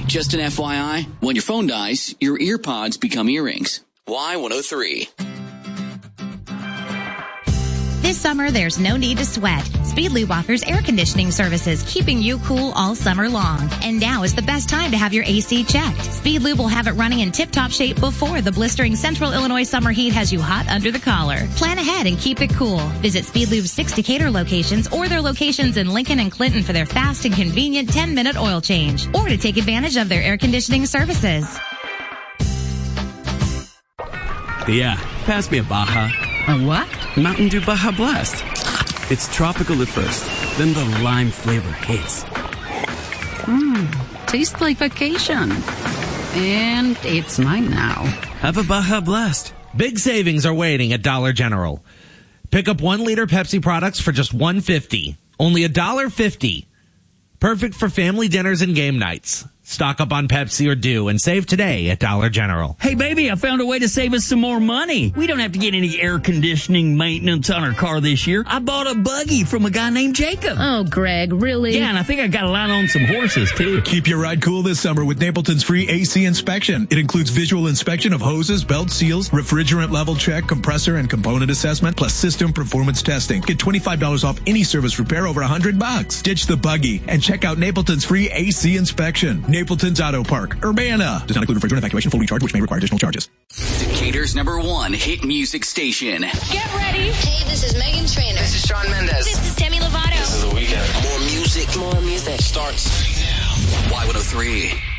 Just an FYI, when your phone dies, your ear pods become earrings. Y103. This summer, there's no need to sweat. Speedlube offers air conditioning services, keeping you cool all summer long. And now is the best time to have your AC checked. Speedlube will have it running in tip-top shape before the blistering Central Illinois summer heat has you hot under the collar. Plan ahead and keep it cool. Visit Speedlube's 6 Decatur locations or their locations in Lincoln and Clinton for their fast and convenient 10-minute oil change, or to take advantage of their air conditioning services. Yeah, pass me a Baja. A what? Mountain Dew Baja Blast. It's tropical at first, then the lime flavor hits. Tastes like vacation. And it's mine now. Have a Baja Blast. Big savings are waiting at Dollar General. Pick up 1 liter Pepsi products for just $1.50. Only $1.50. Perfect for family dinners and game nights. Stock up on Pepsi or Dew and save today at Dollar General. Hey, baby, I found a way to save us some more money. We don't have to get any air conditioning maintenance on our car this year. I bought a buggy from a guy named Jacob. Oh, Greg, really? Yeah, and I think I got a line on some horses, too. Keep your ride cool this summer with Napleton's free AC inspection. It includes visual inspection of hoses, belt seals, refrigerant level check, compressor and component assessment, plus system performance testing. Get $25 off any service repair over $100. Ditch the buggy and check out Napleton's free AC inspection. Napleton's Auto Park, Urbana. Does not include refrigerant evacuation, full recharge, which may require additional charges. Decatur's #1 hit music station. Get ready. Hey, this is Megan Trainor. This is Shawn Mendes. This is Demi Lovato. This is The Weeknd. More music. Starts now. Y103.